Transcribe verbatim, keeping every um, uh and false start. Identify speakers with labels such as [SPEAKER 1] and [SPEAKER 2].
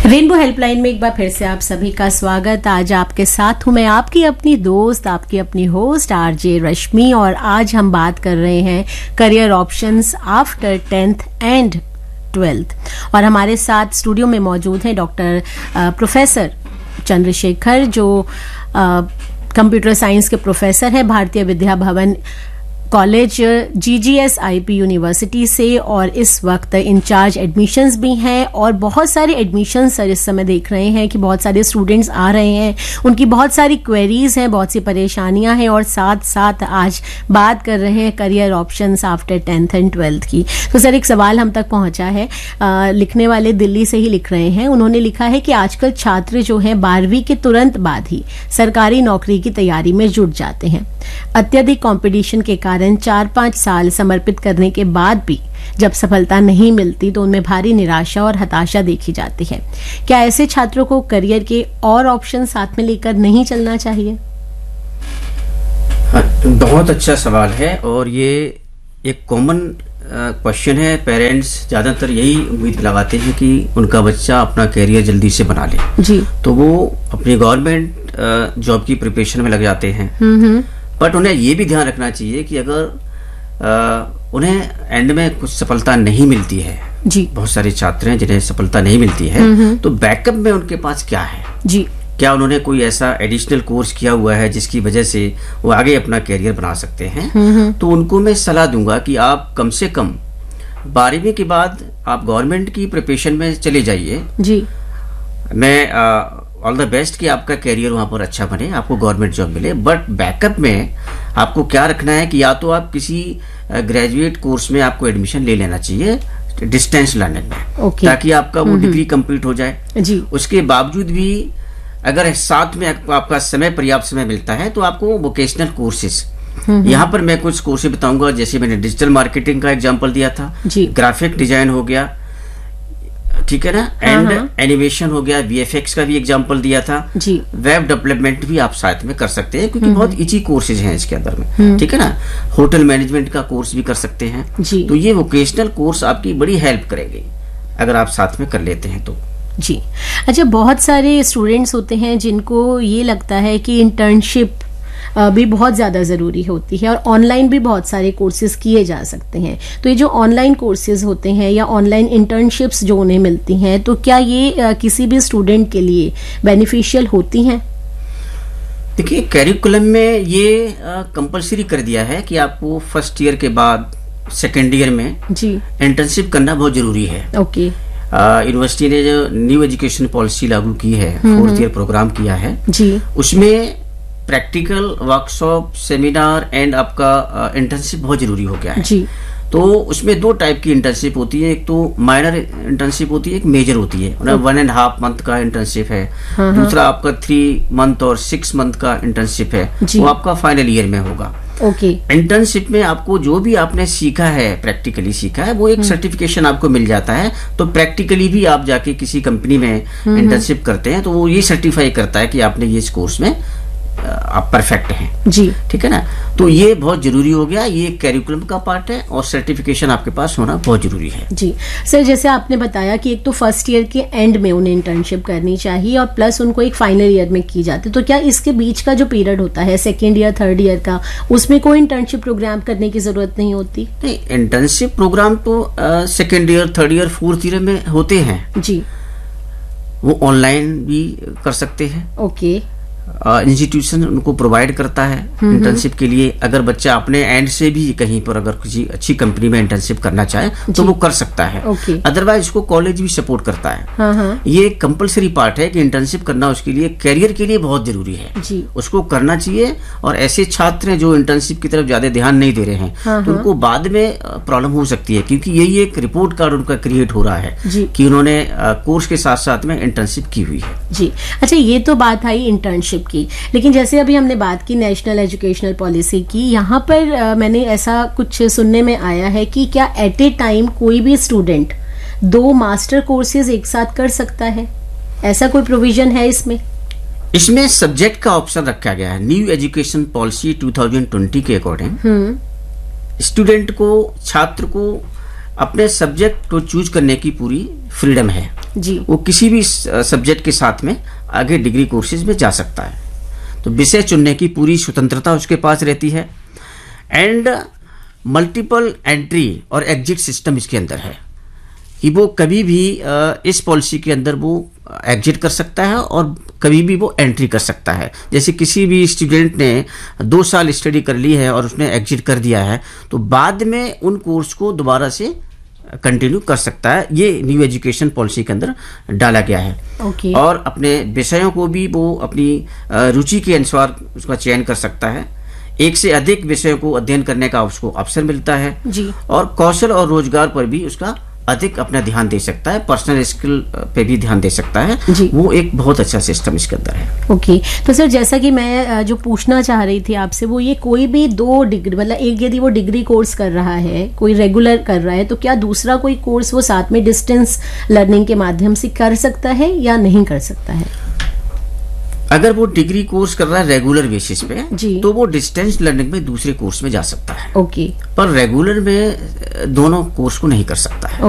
[SPEAKER 1] Rainbow helpline में एक बार फिर से आप सभी का स्वागत। आज आपके साथ हूं मैं, आपकी अपनी दोस्त, आपकी अपनी होस्ट आरजे रश्मि, और आज हम बात कर रहे हैं career options after tenth and twelfth. और हमारे साथ स्टूडियो में मौजूद हैं डॉक्टर प्रोफेसर चंद्रशेखर, जो कंप्यूटर साइंस के प्रोफेसर हैं भारतीय विद्या भवन कॉलेज जीजीएसआईपी यूनिवर्सिटी से, और इस वक्त इंचार्ज एडमिशन्स भी हैं। और बहुत सारे एडमिशन्स सर इस समय देख रहे हैं कि बहुत सारे स्टूडेंट्स आ रहे हैं, उनकी बहुत सारी क्वेरीज हैं, बहुत सी परेशानियां हैं, और साथ साथ आज बात कर रहे हैं career options after tenth and twelfth की। तो सर एक सवाल हम तक पहुंचा है, आ, लिखने वाले दिल्ली से ही लिख रहे हैं। उन्होंने लिखा है कि आजकल छात्र जो हैं बारहवीं के तुरंत बाद ही सरकारी नौकरी की तैयारी में जुट जाते हैं। अत्यधिक कंपटीशन के कारण चार पांच साल समर्पित करने के बाद भी जब सफलता नहीं मिलती तो उनमें भारी निराशा और हताशा देखी जाती है। क्या ऐसे छात्रों को करियर के और ऑप्शन साथ में लेकर नहीं चलना चाहिए?
[SPEAKER 2] बहुत अच्छा सवाल है, और ये एक कॉमन क्वेश्चन है। पेरेंट्स ज्यादातर यही उम्मीद लगाते हैं कि उनका बच्चा अपना करियर जल्दी से बना ले
[SPEAKER 1] जी,
[SPEAKER 2] तो वो अपनी गवर्नमेंट जॉब की प्रिपरेशन में लग जाते हैं। बट उन्हें ये भी ध्यान रखना चाहिए कि अगर आ, उन्हें एंड में कुछ सफलता नहीं मिलती है
[SPEAKER 1] जी,
[SPEAKER 2] बहुत सारे छात्र हैं जिन्हें सफलता नहीं मिलती है, तो बैकअप में उनके पास क्या है
[SPEAKER 1] जी, क्या
[SPEAKER 2] उन्होंने कोई ऐसा एडिशनल कोर्स किया हुआ है जिसकी वजह से वो आगे अपना करियर बना सकते हैं। तो उनको मैं सलाह दूंगा कि आप कम से कम बारहवीं के बाद आप गवर्नमेंट की प्रिपरेशन में चले जाइए जी। मैं आ, ऑल द बेस्ट कि आपका करियर वहां पर अच्छा बने, आपको गवर्नमेंट जॉब मिले। बट बैकअप में आपको क्या रखना है कि या तो आप किसी ग्रेजुएट कोर्स में आपको एडमिशन ले लेना चाहिए डिस्टेंस लर्निंग में, okay. ताकि आपका वो डिग्री कंप्लीट हो जाए जी। उसके बावजूद भी अगर साथ में आपका समय पर्याप्त समय मिलता है तो आपको वोकेशनल कोर्सेज, यहाँ पर मैं कुछ कोर्सेज बताऊंगा। जैसे मैंने डिजिटल मार्केटिंग का एग्जाम्पल दिया था, ग्राफिक डिजाइन हो गया, ठीक है ना, एंड एनिमेशन हो गया, वीएफएक्स का भी एग्जांपल दिया था जी। वेब डेवलपमेंट भी आप साथ में कर सकते हैं क्योंकि बहुत इजी कोर्सेज हैं इसके अंदर में, ठीक है ना। होटल मैनेजमेंट का कोर्स भी कर सकते हैं जी। तो ये वोकेशनल कोर्स आपकी बड़ी हेल्प करेंगे अगर आप साथ में कर लेते हैं तो
[SPEAKER 1] जी। अच्छा, बहुत सारे स्टूडेंट्स होते हैं जिनको ये लगता है कि इंटर्नशिप भी बहुत ज़्यादा ज़रूरी होती है, और ऑनलाइन भी बहुत सारे कोर्सेज किए जा सकते हैं। तो ये जो ऑनलाइन कोर्सेज होते हैं या ऑनलाइन इंटर्नशिप्स जो उन्हें मिलती हैं, तो क्या ये किसी भी स्टूडेंट के लिए बेनिफिशियल होती हैं?
[SPEAKER 2] देखिए, करिकुलम में ये कंपलसरी कर दिया है कि आपको फर्स्ट ईयर के बाद सेकेंड ईयर में जी इंटर्नशिप करना बहुत जरूरी है।
[SPEAKER 1] ओके।
[SPEAKER 2] यूनिवर्सिटी ने जो न्यू एजुकेशन पॉलिसी लागू की है, फोर्थ ईयर प्रोग्राम किया है जी, उसमें प्रैक्टिकल वर्कशॉप, सेमिनार एंड आपका इंटर्नशिप बहुत जरूरी हो गया है जी। तो उसमें दो टाइप की इंटर्नशिप होती है, एक तो माइनर इंटर्नशिप होती है, एक मेजर होती है। वन एंड हाफ मंथ का इंटर्नशिप है, दूसरा आपका थ्री मंथ और सिक्स मंथ का इंटर्नशिप है, वो आपका फाइनल ईयर में होगा।
[SPEAKER 1] ओके।
[SPEAKER 2] इंटर्नशिप में आपको जो भी आपने सीखा है, प्रैक्टिकली सीखा है, वो एक सर्टिफिकेशन आपको मिल जाता है। तो प्रैक्टिकली भी आप जाके किसी कंपनी में इंटर्नशिप करते हैं तो वो ये सर्टिफाई करता है कि आपने ये इस कोर्स में आप परफेक्ट हैं जी, ठीक है ना। तो ये बहुत जरूरी हो गया, ये करिकुलम का पार्ट है, और सर्टिफिकेशन आपके पास होना बहुत जरूरी है
[SPEAKER 1] जी। सर, जैसे आपने बताया कि एक तो फर्स्ट ईयर के एंड में उन्हें इंटर्नशिप करनी चाहिए और प्लस उनको एक फाइनल ईयर में की जाती है, तो क्या इसके बीच का जो पीरियड होता है सेकेंड ईयर थर्ड ईयर का, उसमें कोई इंटर्नशिप प्रोग्राम करने की जरूरत नहीं होती?
[SPEAKER 2] नहीं, इंटर्नशिप प्रोग्राम तो second year, third year, fourth year में होते हैं जी। वो ऑनलाइन भी कर सकते हैं।
[SPEAKER 1] ओके।
[SPEAKER 2] इंस्टीट्यूशन uh, उनको प्रोवाइड करता है इंटर्नशिप के लिए। अगर बच्चा अपने एंड से भी कहीं पर अगर किसी अच्छी कंपनी में इंटर्नशिप करना चाहे तो वो कर सकता है। अदरवाइज उसको कॉलेज भी सपोर्ट करता है। हाँ हाँ। ये कंपलसरी पार्ट है कि इंटर्नशिप करना उसके लिए करियर के लिए बहुत जरूरी है जी। उसको करना चाहिए। और ऐसे छात्र हैं जो इंटर्नशिप की तरफ ज्यादा ध्यान नहीं दे रहे हैं, हाँ तो उनको बाद में प्रॉब्लम हो सकती है, क्योंकि यही एक रिपोर्ट कार्ड उनका क्रिएट हो रहा है कि उन्होंने कोर्स के साथ साथ में इंटर्नशिप की हुई है
[SPEAKER 1] जी। अच्छा, ये तो बात आई इंटर्नशिप की, लेकिन जैसे अभी हमने बात की नेशनल एजुकेशनल पॉलिसी की, यहाँ पर आ, मैंने ऐसा कुछ सुनने में आया है कि क्या एट ए टाइम कोई भी स्टूडेंट दो मास्टर कोर्सेज एक साथ कर सकता है? ऐसा कोई प्रोविजन है इसमें?
[SPEAKER 2] इसमें सब्जेक्ट का ऑप्शन रखा गया है। New education policy two thousand twenty के अकॉर्डिंग स्टूडेंट को, छात्र को अपने सब्जेक्ट को चूज करने की पूरी फ्रीडम है
[SPEAKER 1] जी।
[SPEAKER 2] वो किसी भी सब्जेक्ट के साथ में आगे डिग्री कोर्सेज में जा सकता है। तो विषय चुनने की पूरी स्वतंत्रता उसके पास रहती है। एंड मल्टीपल एंट्री और एग्जिट सिस्टम इसके अंदर है कि वो कभी भी इस पॉलिसी के अंदर वो एग्जिट कर सकता है और कभी भी वो एंट्री कर सकता है। जैसे किसी भी स्टूडेंट ने दो साल स्टडी कर ली है और उसने एग्जिट कर दिया है तो बाद में उन कोर्स को दोबारा से कंटिन्यू कर सकता है। ये न्यू एजुकेशन पॉलिसी के अंदर डाला गया है।
[SPEAKER 1] okay.
[SPEAKER 2] और अपने विषयों को भी वो अपनी रुचि के अनुसार उसका चयन कर सकता है। एक से अधिक विषयों को अध्ययन करने का उसको अवसर मिलता है
[SPEAKER 1] जी।
[SPEAKER 2] और कौशल और रोजगार पर भी उसका अधिक अपना ध्यान दे सकता है, पर्सनल स्किल पे भी ध्यान दे सकता है जी। वो एक बहुत अच्छा सिस्टम इसके अंदर है।
[SPEAKER 1] Okay okay. तो सर जैसा कि मैं जो पूछना चाह रही थी आपसे वो ये, कोई भी दो डिग्री मतलब एक यदि वो डिग्री कोर्स कर रहा है, कोई रेगुलर कर रहा है, तो क्या दूसरा कोई कोर्स वो साथ में डिस्टेंस लर्निंग के माध्यम से कर सकता है या नहीं कर सकता है?
[SPEAKER 2] अगर वो डिग्री कोर्स कर रहा है रेगुलर बेसिस पे
[SPEAKER 1] जी।
[SPEAKER 2] तो वो डिस्टेंस लर्निंग में दूसरे कोर्स में जा सकता है।
[SPEAKER 1] ओके।
[SPEAKER 2] पर रेगुलर में दोनों कोर्स को नहीं कर सकता है।